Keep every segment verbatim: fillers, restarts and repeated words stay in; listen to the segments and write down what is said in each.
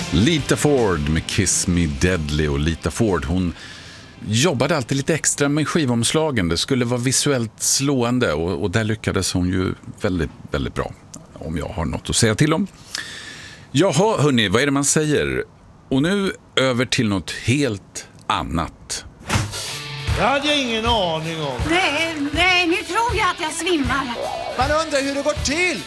Lita Ford med Kiss Me Deadly. Och Lita Ford, hon jobbade alltid lite extra med skivomslagen. Det skulle vara visuellt slående och, och där lyckades hon ju väldigt, väldigt bra. Om jag har något att säga till om. Jaha, hörni, vad är det man säger? Och nu över till något helt annat. Det hade jag ingen aning om. Nej, nej, nu tror jag att jag svimmar. Man undrar hur det går till.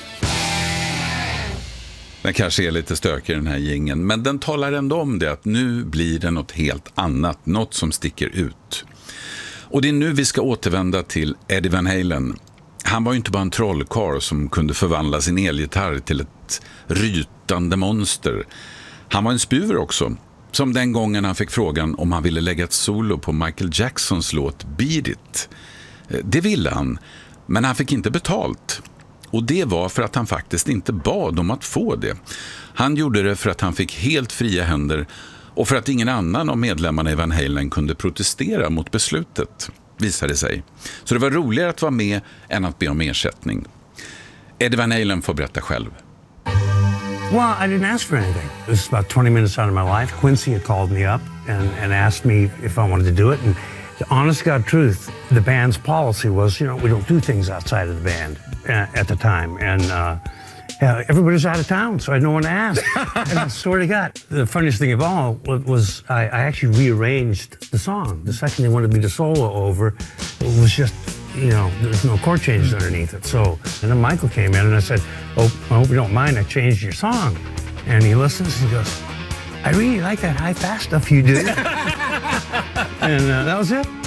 Den kanske är lite stökig den här gängen, men den talar ändå om det att nu blir det något helt annat, något som sticker ut. Och det är nu vi ska återvända till Eddie Van Halen. Han var ju inte bara en trollkarl som kunde förvandla sin elgitarr till ett rytande monster. Han var en spjuver också, som den gången han fick frågan om han ville lägga ett solo på Michael Jacksons låt Beat It. Det ville han, men han fick inte betalt. Och det var för att han faktiskt inte bad om att få det. Han gjorde det för att han fick helt fria händer och för att ingen annan av medlemmarna i Van Halen kunde protestera mot beslutet, visade sig. Så det var roligare att vara med än att be om ersättning. Eddie Van Halen får berätta själv. Well, I didn't ask for anything. It was about twenty minutes out of my life. Quincy had called me up and, and asked me if I wanted to do it. And the honest God truth, the band's policy was, you know, we don't do things outside of the band uh, at the time. And uh, yeah, everybody's out of town, so I had no one to ask. And I swear to God, the funniest thing of all was I, I actually rearranged the song. The second they wanted me to solo over, it was just, you know, there's no chord changes underneath it. So, and then Michael came in and I said, oh, I hope you don't mind, I changed your song. And he listens and he goes, I really like that high fast stuff you do. And uh, that was it.